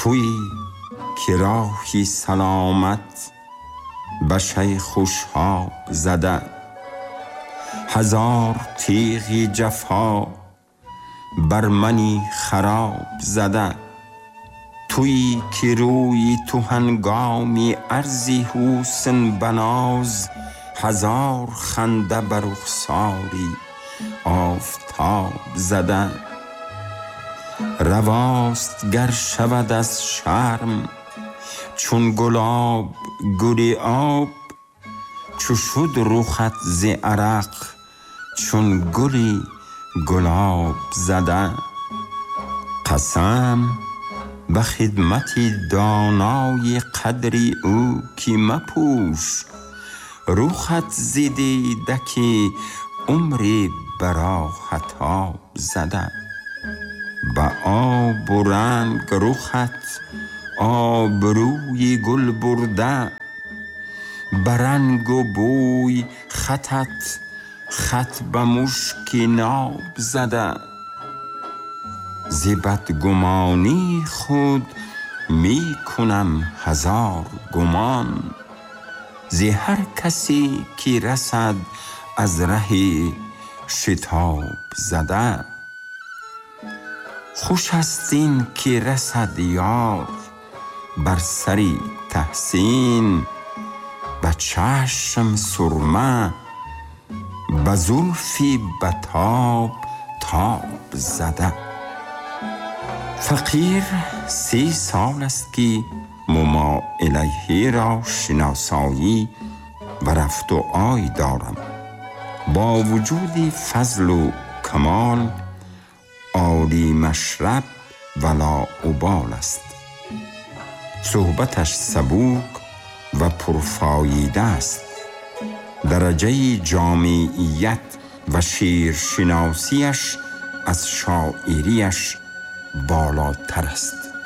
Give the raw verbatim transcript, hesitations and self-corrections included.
تویی که راهی سلامت به شیخ خوشاب زده، هزار تیغی جفا بر منی خراب زده. تویی که روی تو هنگامی عرضی حسن بناز، هزار خنده بر رخساری آفتاب زده. رواست گر شود از شرم چون گلاب گل آب، چو شد رخت ز عرق چون گلی گلاب زده. قسم به خدمتی دانای قدری او که مپوش، رخت زدیده که عمری برا خطاب زده. به آب و رنگ رخت آبروی گل برده، به رنگ و بوی خطت خط به مشک ناب زده. ز بدگمانی خود می کنم هزار گمان، ز هر کسی که رسد از ره شتاب زده. خوش است این که رسد یار بر سری تحسین، به چشم سرمه به زلفی به تاب تاب زده. فقیر سی سال است که مما الیه را شناسایی و رفت و آی دارم، با وجود فضل و کمال عالی مشرب ولا ابال است. صحبتش سبوک و پرفایده است، درجه جامعیت و شیرشناسیش از شاعریش بالاتر است.